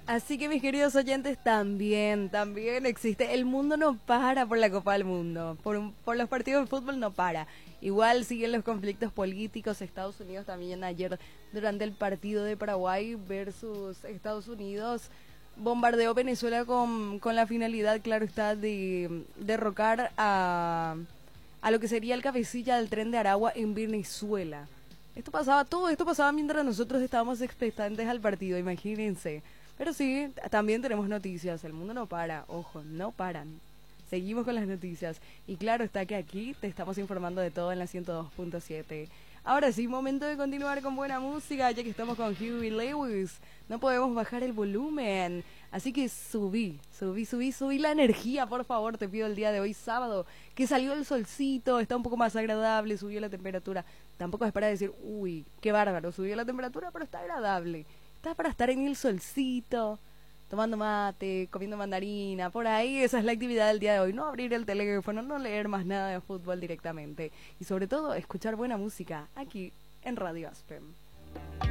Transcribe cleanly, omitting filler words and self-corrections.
Así que mis queridos oyentes, también existe. El mundo no para por la Copa del Mundo. Por los partidos de fútbol no para. Igual siguen los conflictos políticos. Estados Unidos también ayer, durante el partido de Paraguay versus Estados Unidos, bombardeó Venezuela con la finalidad, claro está, de derrocar a lo que sería el cabecilla del Tren de Aragua en Venezuela. Todo esto pasaba mientras nosotros estábamos expectantes al partido, imagínense. Pero sí, también tenemos noticias. El mundo no para, ojo, no paran. Seguimos con las noticias. Y claro está que aquí te estamos informando de todo en la 102.7. Ahora sí, momento de continuar con buena música, ya que estamos con Huey Lewis. No podemos bajar el volumen. Así que subí la energía, por favor, te pido el día de hoy, sábado, que salió el solcito, está un poco más agradable, subió la temperatura. Tampoco es para decir, uy, qué bárbaro, subió la temperatura, pero está agradable. Está para estar en el solcito, tomando mate, comiendo mandarina, por ahí. Esa es la actividad del día de hoy. No abrir el teléfono, no leer más nada de fútbol directamente. Y sobre todo, escuchar buena música aquí en Radio Aspen.